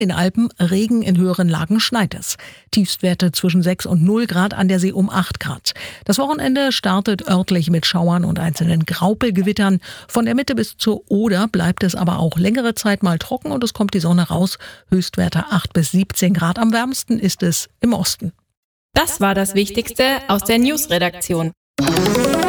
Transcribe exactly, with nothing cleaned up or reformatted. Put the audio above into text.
In Alpen Regen, in höheren Lagen schneit es. Tiefstwerte zwischen sechs und null Grad, an der See um acht Grad. Das Wochenende startet örtlich mit Schauern und einzelnen Graupelgewittern. Von der Mitte bis zur Oder bleibt es aber auch längere Zeit mal trocken und es kommt die Sonne raus. Höchstwerte acht bis siebzehn Grad. Am wärmsten ist es im Osten. Das war das Wichtigste aus der Newsredaktion.